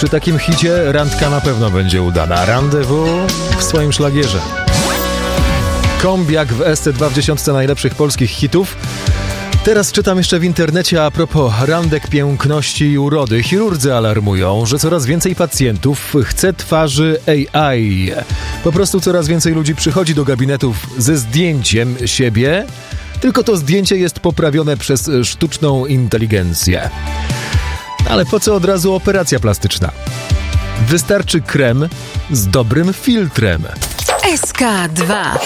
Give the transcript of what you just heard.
Przy takim hicie randka na pewno będzie udana. Rendezvous w swoim szlagierze. Kombiak w SC2 w 10 najlepszych polskich hitów. Teraz czytam jeszcze w internecie a propos randek, piękności i urody. Chirurdzy alarmują, że coraz więcej pacjentów chce twarzy AI. Po prostu coraz więcej ludzi przychodzi do gabinetów ze zdjęciem siebie, tylko to zdjęcie jest poprawione przez sztuczną inteligencję. Ale po co od razu operacja plastyczna? Wystarczy krem z dobrym filtrem. SK2